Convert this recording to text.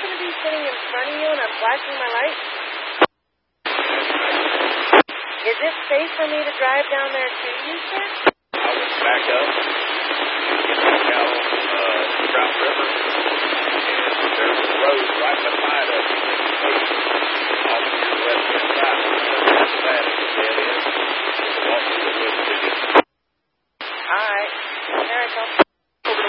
happen to be sitting in front of you and I'm flashing my light? Is it safe for me to drive down there to you, sir? I would back up, get back out on Trout River, and there's a road right beside us.